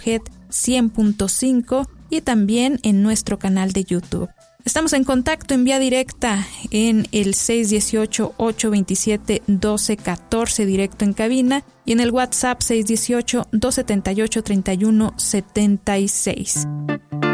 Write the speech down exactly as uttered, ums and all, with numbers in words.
Radiohead cien punto cinco y también en nuestro canal de YouTube. Estamos en contacto en vía directa en el seis uno ocho, ocho dos siete, uno dos uno cuatro directo en cabina y en el WhatsApp seis uno ocho, dos siete ocho, tres uno siete seis.